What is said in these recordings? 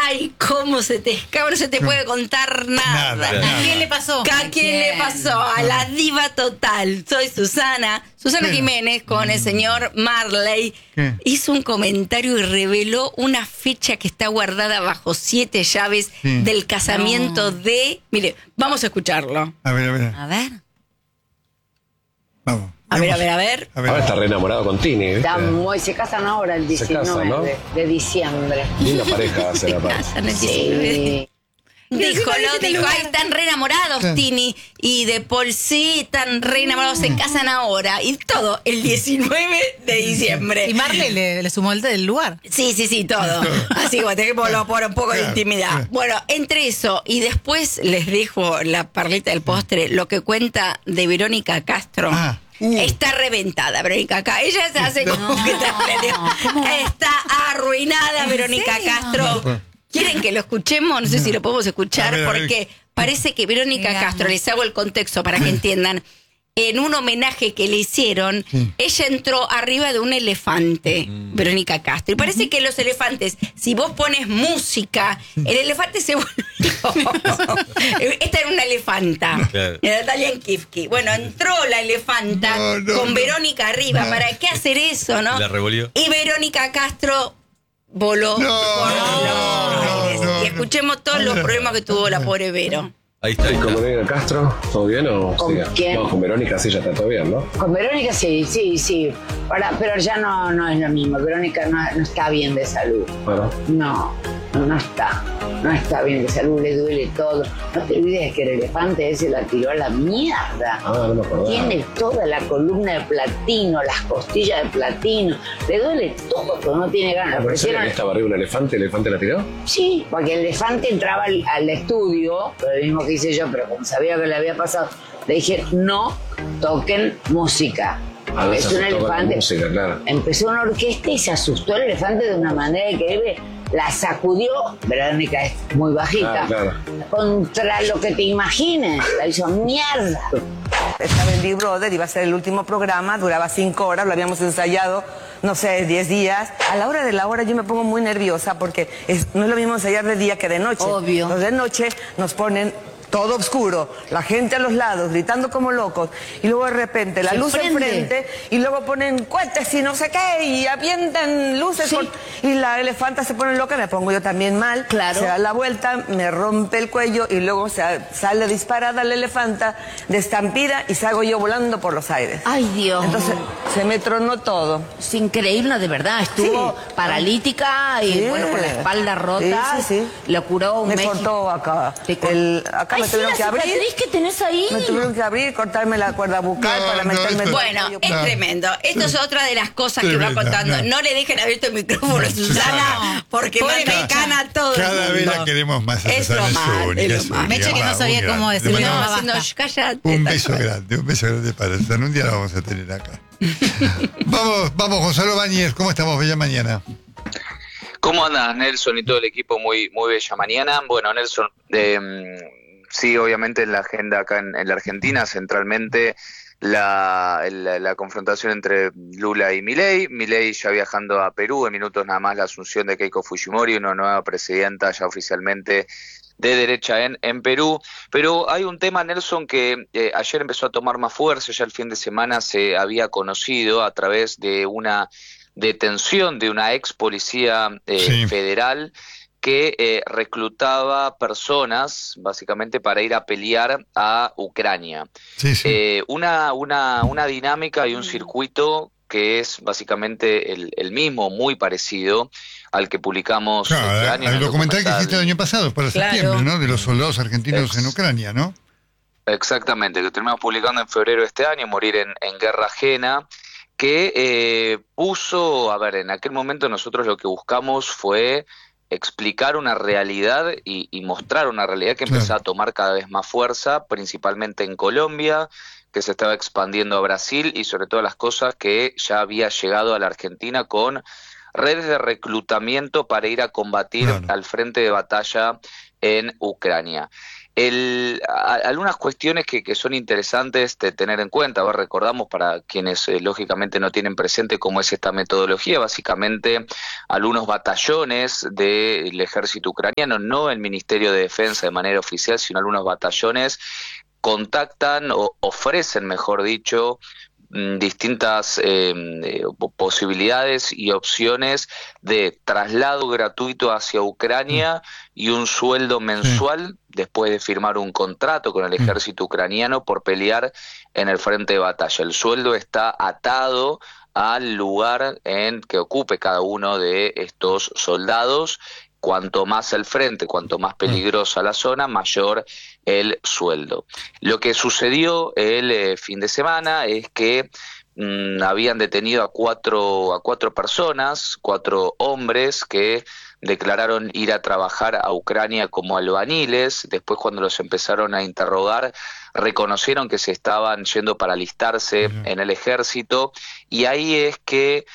Ay, cómo se te escapa, no se te puede contar nada. ¿A quién le pasó? ¿A quién le pasó? A la diva total. Soy Susana Jiménez con el señor Marley. ¿Qué? Hizo un comentario y reveló una fecha que está guardada bajo 7 llaves del casamiento de... Mire, vamos a escucharlo. A ver. A ver. Vamos. A ver. Ahora está re enamorado con Tini, ¿viste? Se casan ahora el 19 casan, ¿no? de diciembre. Linda pareja va a ser Se aparte. casan el 19. Sí. Dijo, ahí están re enamorados, Sí. Tini y de Paul, sí, están re enamorados, se casan ahora. Y todo el 19 de diciembre. Y Marley le sumó el del lugar. Sí, todo. Así que tenemos por un poco de intimidad. Bueno, entre eso y después les dejo la perlita del postre, lo que cuenta de Verónica Castro. Está reventada, Verónica Castro. Ella se hace como que está arruinada, Verónica Castro. ¿Quieren que lo escuchemos? No sé si lo podemos escuchar, A ver. porque parece que Verónica Castro, les hago el contexto para que entiendan, en un homenaje que le hicieron, ella entró arriba de un elefante, Verónica Castro. Y parece que los elefantes, si vos pones música, el elefante se vuelve loco. Esta era una elefanta, Claro. Natalia Kifki. Bueno, entró la elefanta con Verónica arriba. ¿Para qué hacer eso, no? La revolvió. Y Verónica Castro voló por los aires. Y escuchemos todos los problemas que tuvo la pobre Vero. Ahí está. ¿Y con Verónica Castro? ¿Todo bien o ¿Con sigue? quién? No, con Verónica sí ya está todo bien, ¿no? Con Verónica sí. Ahora, pero ya no es lo mismo. Verónica no está bien de salud. Bueno. No está bien de salud, le duele todo. No te olvides que el elefante ese la tiró a la mierda. Ah, no me acordaba. Tiene toda la columna de platino, las costillas de platino. Le duele todo, pero no tiene ganas. ¿Pero en serio Pusieron- que estaba arriba un elefante? ¿El elefante la tiró? Sí, porque el elefante entraba al estudio, lo mismo que hice yo, pero como sabía que le había pasado, le dije, no toquen música. Ah, Es se un asustó con la elefante. música, claro. Empezó una orquesta y se asustó el elefante de una manera increíble. La sacudió, Verónica es muy bajita, Claro. contra lo que te imagines. La hizo mierda. Estaba en Big Brother, iba a ser el último programa, duraba 5 horas, lo habíamos ensayado, no sé, 10 días. A la hora de la hora yo me pongo muy nerviosa porque no es lo mismo ensayar de día que de noche. Obvio. Entonces de noche nos ponen todo oscuro, la gente a los lados, gritando como locos, y luego de repente la luz enfrente, y luego ponen cohetes y no sé qué, y avientan luces, y la elefanta se pone loca, me pongo yo también mal, Claro. se da la vuelta, me rompe el cuello, y luego sale disparada la elefanta, de estampida, y salgo yo volando por los aires. Ay, Dios. Entonces se me tronó todo. Es increíble, de verdad. Estuvo Sí. paralítica y Sí. bueno, con la espalda rota. Sí. Lo curó un Me médico. cortó acá. Acá Ay, me sí, tuvieron la que abrir. cicatriz que tenés ahí. Me tuvieron que abrir, cortarme la cuerda bucal No, para no, meterme esto- el Bueno, cuello. es tremendo. Esto es otra de las cosas que va Tremenda, contando. no. No le dejen abierto el micrófono, Susana, porque Pobre me Mecha. cana todo el Cada vez mundo. la queremos más. Es lo más, es lo más. Mecha que no sabía cómo decirle Le no, mandamos basta. No, cállate. un tal beso cual. grande para Susana. Un día la vamos a tener acá. Vamos, Gonzalo Báñez, ¿cómo estamos? Bella mañana. ¿Cómo andas, Nelson, y todo el equipo? Muy bella mañana. Bueno, Nelson, sí, obviamente en la agenda acá en la Argentina, centralmente la confrontación entre Lula y Milei. Milei ya viajando a Perú, en minutos nada más la asunción de Keiko Fujimori, una nueva presidenta ya oficialmente de derecha en Perú. Pero hay un tema, Nelson, que ayer empezó a tomar más fuerza. Ya el fin de semana se había conocido a través de una detención de una ex policía Sí. federal que reclutaba personas básicamente para ir a pelear a Ucrania. Sí. Una dinámica y un circuito que es básicamente el mismo, muy parecido al que publicamos este año. en el documental que hiciste el año pasado, para Claro. septiembre, ¿no? De los soldados argentinos en Ucrania, ¿no? Exactamente, que terminamos publicando en febrero de este año, Morir en Guerra Ajena, que puso, a ver, en aquel momento nosotros lo que buscamos fue explicar una realidad y mostrar una realidad que Claro. empezaba a tomar cada vez más fuerza, principalmente en Colombia, que se estaba expandiendo a Brasil y sobre todo las cosas que ya había llegado a la Argentina con redes de reclutamiento para ir a combatir Claro. al frente de batalla en Ucrania. Algunas cuestiones que son interesantes de tener en cuenta. Recordamos para quienes lógicamente no tienen presente cómo es esta metodología. Básicamente algunos batallones del ejército ucraniano, no el Ministerio de Defensa de manera oficial, sino algunos batallones contactan o ofrecen, mejor dicho, distintas posibilidades y opciones de traslado gratuito hacia Ucrania y un sueldo mensual después de firmar un contrato con el ejército ucraniano por pelear en el frente de batalla. El sueldo está atado al lugar en que ocupe cada uno de estos soldados. Cuanto más el frente, cuanto más peligrosa la zona, mayor el sueldo. Lo que sucedió el fin de semana es que habían detenido a cuatro personas, 4 hombres que declararon ir a trabajar a Ucrania como albañiles. Después, cuando los empezaron a interrogar, reconocieron que se estaban yendo para alistarse en el ejército, y ahí es que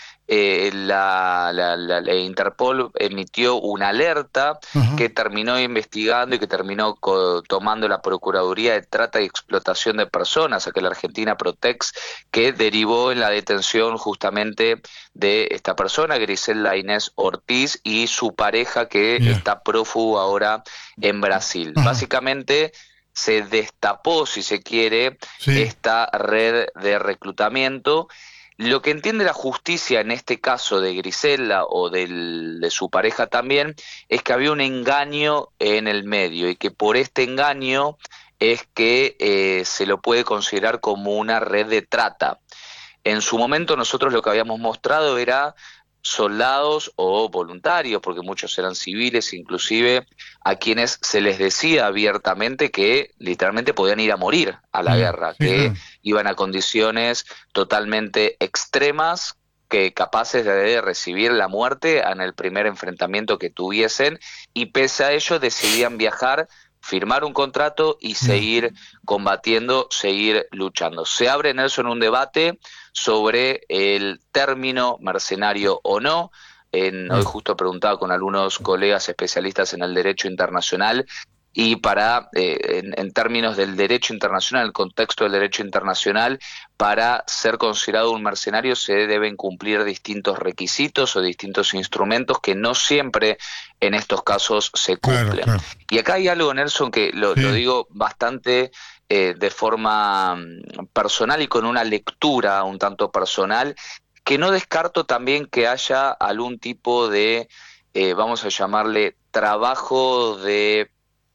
la Interpol emitió una alerta que terminó investigando y que terminó tomando la Procuraduría de Trata y Explotación de Personas, aquella Argentina Protex, que derivó en la detención justamente de esta persona, Griselda Inés Ortiz, y su pareja, que está prófugo ahora en Brasil. Básicamente se destapó, si se quiere, esta red de reclutamiento. Lo que entiende la justicia en este caso de Griselda o de su pareja también es que había un engaño en el medio, y que por este engaño es que se lo puede considerar como una red de trata. En su momento nosotros lo que habíamos mostrado era soldados o voluntarios, porque muchos eran civiles, inclusive a quienes se les decía abiertamente que literalmente podían ir a morir a la guerra, que iban a condiciones totalmente extremas, que capaces de recibir la muerte en el primer enfrentamiento que tuviesen, y pese a ello decidían viajar, firmar un contrato y seguir combatiendo, seguir luchando. Se abre, Nelson, un debate sobre el término mercenario o no. Hoy justo preguntaba con algunos colegas especialistas en el derecho internacional, y en términos del derecho internacional, el contexto del derecho internacional, para ser considerado un mercenario se deben cumplir distintos requisitos o distintos instrumentos que no siempre en estos casos se cumplen. Claro. Y acá hay algo, Nelson, que lo digo bastante de forma personal y con una lectura un tanto personal, que no descarto también que haya algún tipo de, vamos a llamarle, trabajo de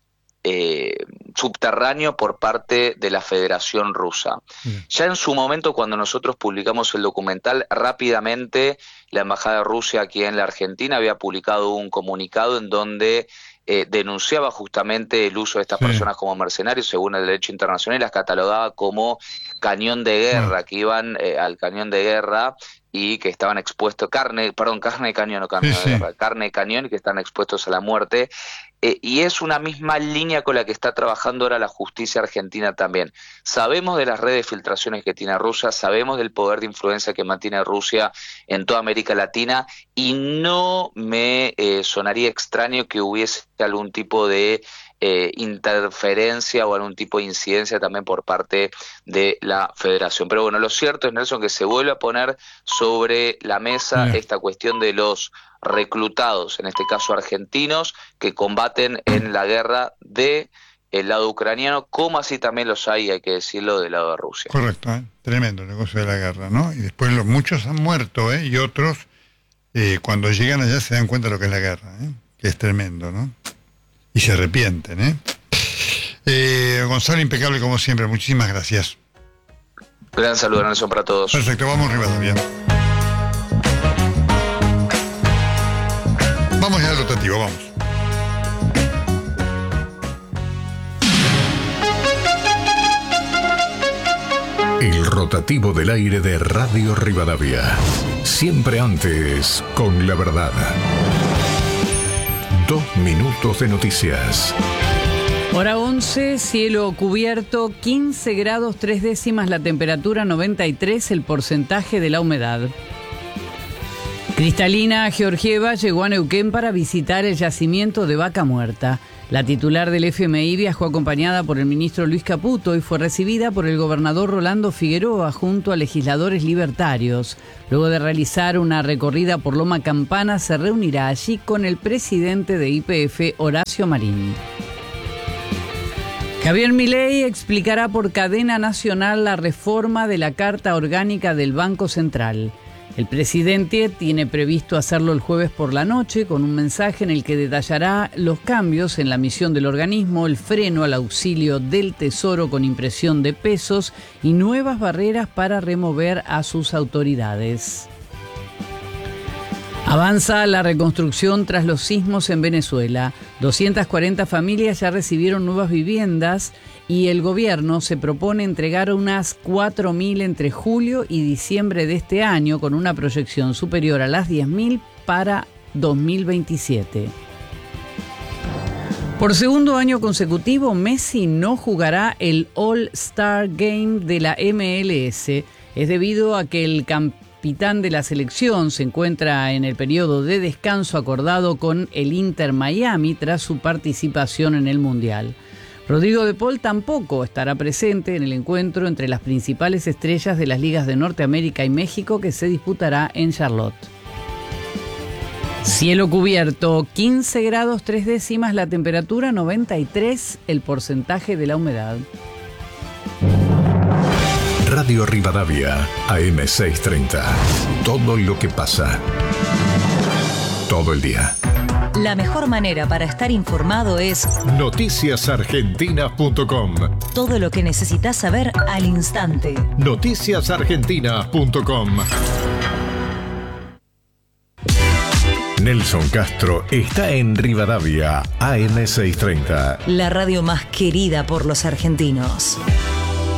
subterráneo por parte de la Federación Rusa. Ya en su momento, cuando nosotros publicamos el documental, rápidamente la Embajada de Rusia aquí en la Argentina había publicado un comunicado en donde denunciaba justamente el uso de estas personas como mercenarios según el derecho internacional, y las catalogaba como cañón de guerra, que iban al cañón de guerra y que estaban expuestos, carne de cañón, no carne de guerra, carne de cañón, y que están expuestos a la muerte. Y es una misma línea con la que está trabajando ahora la justicia argentina también. Sabemos de las redes de filtraciones que tiene Rusia, sabemos del poder de influencia que mantiene Rusia en toda América Latina, y no me sonaría extraño que hubiese algún tipo de interferencia o algún tipo de incidencia también por parte de la Federación. Pero bueno, lo cierto es, Nelson, que se vuelve a poner sobre la mesa esta cuestión de los reclutados, en este caso argentinos, que combaten en la guerra del lado ucraniano, como así también los hay que decirlo, del lado de Rusia. Correcto, tremendo el negocio de la guerra, ¿no? Y después muchos han muerto, y otros cuando llegan allá se dan cuenta de lo que es la guerra, que es tremendo, ¿no? Y se arrepienten, Gonzalo, impecable como siempre, muchísimas gracias. Gran saludo, Nelson, para todos. Perfecto, vamos Rivadavia. Vamos ya al rotativo, vamos. El rotativo del aire de Radio Rivadavia. Siempre antes, con la verdad. 2 minutos de noticias. Hora 11, cielo cubierto, 15 grados 3 décimas la temperatura, 93 el porcentaje de la humedad. Cristalina Georgieva llegó a Neuquén para visitar el yacimiento de Vaca Muerta. La titular del FMI viajó acompañada por el ministro Luis Caputo y fue recibida por el gobernador Rolando Figueroa junto a legisladores libertarios. Luego de realizar una recorrida por Loma Campana, se reunirá allí con el presidente de YPF, Horacio Marín. Javier Milei explicará por cadena nacional la reforma de la Carta Orgánica del Banco Central. El presidente tiene previsto hacerlo el jueves por la noche con un mensaje en el que detallará los cambios en la misión del organismo, el freno al auxilio del Tesoro con impresión de pesos y nuevas barreras para remover a sus autoridades. Avanza la reconstrucción tras los sismos en Venezuela. 240 familias ya recibieron nuevas viviendas y el gobierno se propone entregar unas 4.000 entre julio y diciembre de este año, con una proyección superior a las 10.000 para 2027. Por segundo año consecutivo, Messi no jugará el All-Star Game de la MLS. Es debido a que el capitán de la selección se encuentra en el periodo de descanso acordado con el Inter Miami tras su participación en el Mundial. Rodrigo de Paul tampoco estará presente en el encuentro entre las principales estrellas de las ligas de Norteamérica y México que se disputará en Charlotte. Cielo cubierto, 15 grados 3 décimas la temperatura, 93 el porcentaje de la humedad. Radio Rivadavia, AM630. Todo lo que pasa. Todo el día. La mejor manera para estar informado es noticiasargentina.com. Todo lo que necesitas saber al instante. Noticiasargentina.com. Nelson Castro está en Rivadavia, AM630. La radio más querida por los argentinos.